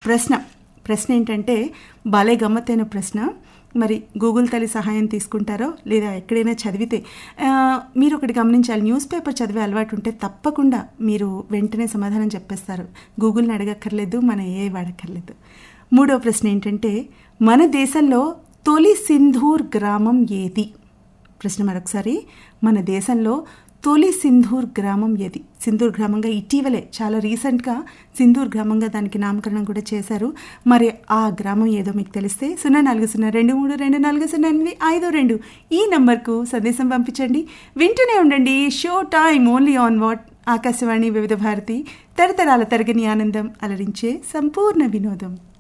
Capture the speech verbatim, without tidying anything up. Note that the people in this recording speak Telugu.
ప్రశ్న ప్రశ్న ఏంటంటే భలే గమ్మత్తైన ప్రశ్న. మరి గూగుల్ తల్లి సహాయం తీసుకుంటారో లేదా ఎక్కడైనా చదివితే మీరు ఒకటి గమనించాలి, న్యూస్ పేపర్ చదివే అలవాటు ఉంటే తప్పకుండా మీరు వెంటనే సమాధానం చెప్పేస్తారు. గూగుల్ని అడగక్కర్లేదు, మన ఏ వాడక్కర్లేదు. మూడో ప్రశ్న ఏంటంటే మన దేశంలో తొలి సింధూర్ గ్రామం ఏది? ప్రశ్న మరొకసారి, మన దేశంలో తొలి సింధూర్ గ్రామం ఏది? సింధూర్ గ్రామంగా ఇటీవలే చాలా రీసెంట్గా సింధూర్ గ్రామంగా దానికి నామకరణం కూడా చేశారు. మరి ఆ గ్రామం ఏదో మీకు తెలిస్తే సున్నా నాలుగు సున్నా రెండు మూడు రెండు నాలుగు సున్నా ఎనిమిది ఐదు రెండు ఈ నంబర్కు సందేశం పంపించండి. వింటూనే ఉండండి show time only on what Akashvani వివిధ భారతి, తరతరాల తరగని ఆనందం, అలరించే సంపూర్ణ వినోదం.